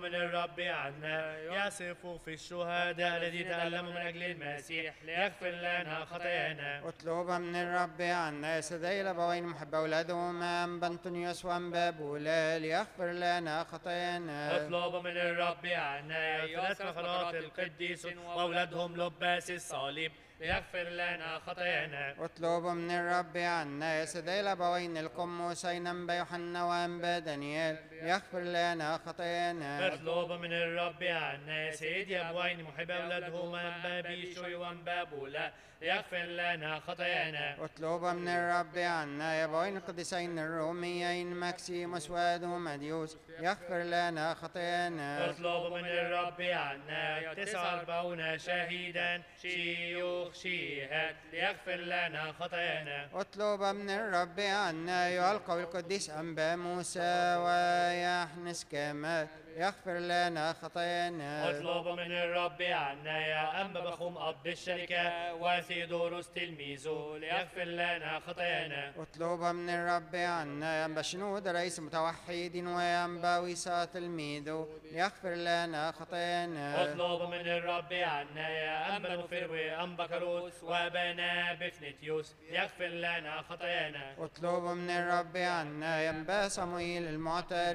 من الرب عنا يصف في الشهداء الذي تألموا من أجل المسيح ليغفر لنا خطايانا. اطلبا من الرب عنا يا سيدي الأبوين محب أولادهما أنبا أنطونيوس وأنبا بولا ليغفر لنا خطايانا. اطلب من الرب عنا يا ثلاث نفرات القديس وأولادهم لباس الصليب ليغفر لنا خطايانا. اطلب من الرب عنا يا سيدي الأبوين القموسين أنبا يوحنا وأنبا دانيال ليغفر لنا خطايانا. اطلب من الرب عنا يا سيدي أبوين محب أولادهما أنبا بيشوي وأنبا بولا ليغفر لنا خطايانا. اطلب من الرب عنا يا أبوين القديسين الروميين ماكسيموس ودوماديوس يغفر لنا خطايانا. اطلب من الرب عنا 49 شهيدا شيوخ شيهات ليغفر لنا خطايانا. اطلب من الرب عنا أيها القوي القديس أنبا موسى ويحنس كمال يغفر لنا خطايانا. اطلب من الرب عنا يا أنبا بخوم أب الشركة وثيودوروس تلميذه ليغفر لنا خطايانا. اطلب من الرب عنا يا أنبا شنود رئيس المتوحدين ويا أنبا ويسا تلميذه ليغفر لنا خطايانا. اطلب من الرب عنا يا أنبا نوفير وأنبا كاروس وأبانا بفنتيوس ليغفر لنا خطايانا. اطلب من الرب عنا يا أنبا صموئيل المعترف